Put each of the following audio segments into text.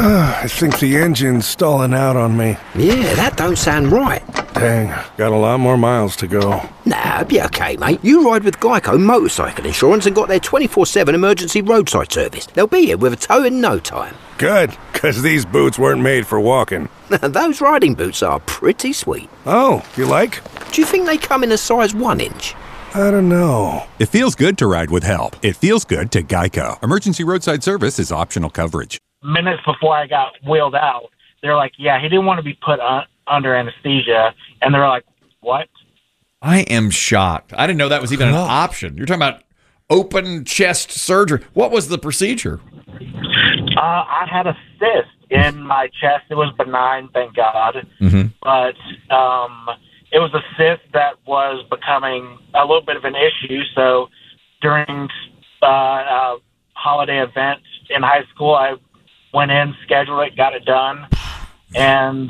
I think the engine's stalling out on me. Yeah, that don't sound right. Dang, got a lot more miles to go. Nah, be okay, mate. You ride with Geico Motorcycle Insurance and got their 24/7 emergency roadside service. They'll be here with a tow in no time. Good, because these boots weren't made for walking. Those riding boots are pretty sweet. Oh, you like? Do you think they come in a size 1 inch? I don't know. It feels good to ride with help. It feels good to Geico. Emergency roadside service is optional coverage. Minutes before I got wheeled out, they're like, yeah, he didn't want to be put under anesthesia. And they're like, what? I am shocked. I didn't know that was even an option. You're talking about open chest surgery. What was the procedure? I had a cyst in my chest. It was benign, thank God. Mm-hmm. But it was a cyst that was becoming a little bit of an issue. So during a holiday event in high school, I went in, scheduled it, got it done. And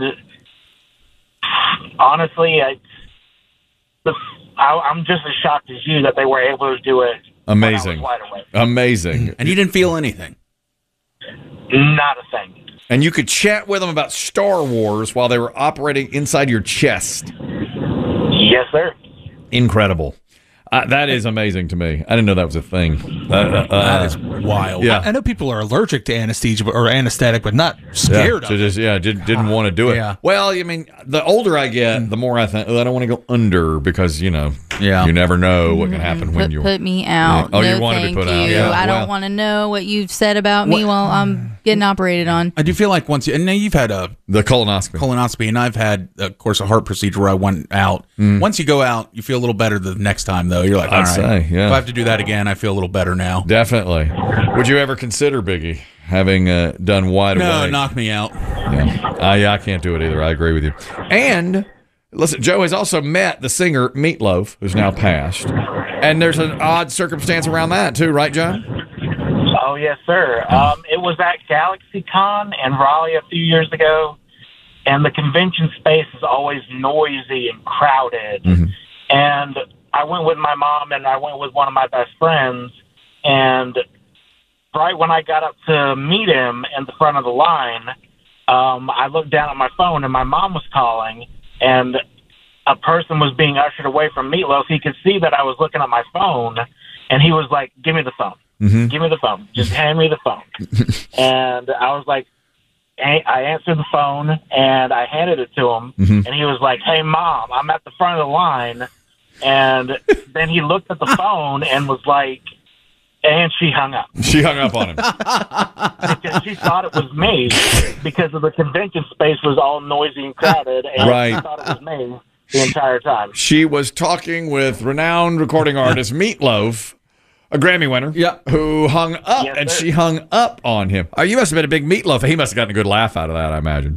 honestly, I'm just as shocked as you that they were able to do it. Amazing. When I was wide awake. Amazing. And you didn't feel anything? Not a thing. And you could chat with them about Star Wars while they were operating inside your chest. Yes, sir. Incredible. That is amazing to me. I didn't know that was a thing. That is wild. Yeah. I know people are allergic to anesthesia or anesthetic, but not scared of it. Didn't want to do it. Yeah. Well, I mean, the older I get, the more I think, I don't want to go under because, you never know what can happen when you're... Put me out. Oh, no, you want to be put thank out. you. Yeah. I don't want to know what you've said about me while I'm getting operated on. I do feel like once and now you've had the colonoscopy, and I've had, of course, a heart procedure where I went out. Once you go out, you feel a little better the next time, though. You're like, all right, yeah. If I have to do that again, I feel a little better now. Definitely. Would you ever consider, Biggie, having done wide awake? No, knock me out. Yeah. I can't do it either. I agree with you. And listen, Joe has also met the singer Meatloaf, who's now passed. And there's an odd circumstance around that, too, right, John? Oh, yes, sir. It was at GalaxyCon in Raleigh a few years ago, and the convention space is always noisy and crowded. Mm-hmm. And I went with my mom, and I went with one of my best friends, and right when I got up to meet him in the front of the line, I looked down at my phone, and my mom was calling, and a person was being ushered away from Meatloaf. He could see that I was looking at my phone, and he was like, give me the phone. Mm-hmm. Give me the phone. Just hand me the phone. And I was like, I answered the phone, and I handed it to him, and he was like, hey, Mom, I'm at the front of the line. And then he looked at the phone and was like, and she hung up. She hung up on him. Because she thought it was me because of the convention space was all noisy and crowded, and right. she thought it was me the entire time. She was talking with renowned recording artist Meatloaf, a Grammy winner, who hung up, yes, and sir. she hung up on him. Oh, you must have been a big Meatloaf. He must have gotten a good laugh out of that, I imagine.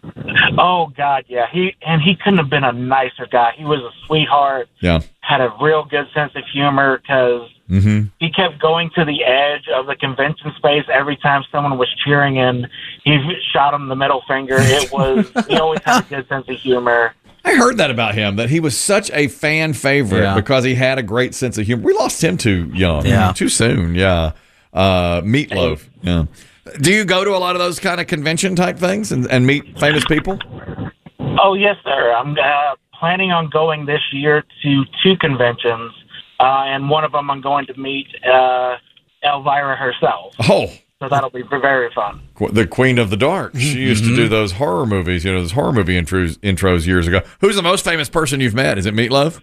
Oh, God, yeah. He couldn't have been a nicer guy. He was a sweetheart. Yeah. Had a real good sense of humor because he kept going to the edge of the convention space every time someone was cheering, and he shot him the middle finger. He always had a good sense of humor. I heard that about him, that he was such a fan favorite because he had a great sense of humor. We lost him too young, too soon, Meatloaf, yeah. Do you go to a lot of those kind of convention type things and meet famous people? Oh, yes, sir. I'm planning on going this year to 2 conventions, and one of them I'm going to meet Elvira herself. Oh. So that'll be very fun. The Queen of the Dark. She used to do those horror movies, those horror movie intros years ago. Who's the most famous person you've met? Is it Meatloaf?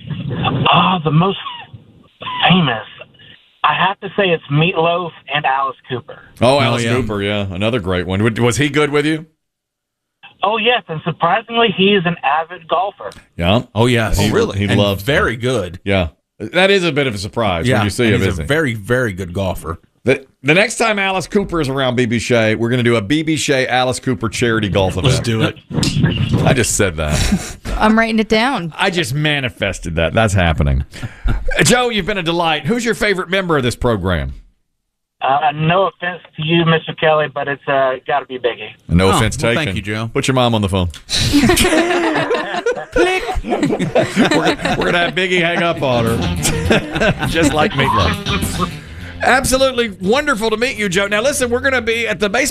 The most famous. I have to say it's Meatloaf and Alice Cooper. Oh, Alice Cooper, yeah. Another great one. Was he good with you? Oh, yes, and surprisingly, he is an avid golfer. Yeah. Oh, yes. He really? He loves very good. Yeah. That is a bit of a surprise when you see him, he's a very, very good golfer. The next time Alice Cooper is around BB Shea, we're going to do a BB Shea Alice Cooper charity golf event. Let's do it. I just said that. I'm writing it down. I just manifested that. That's happening. Joe, you've been a delight. Who's your favorite member of this program? No offense to you, Mr. Kelly, but it's got to be Biggie. No offense taken. Thank you, Joe. Put your mom on the phone. Click. We're going to have Biggie hang up on her. Just like Meatloaf. Absolutely wonderful to meet you, Joe. Now, listen, we're going to be at the baseball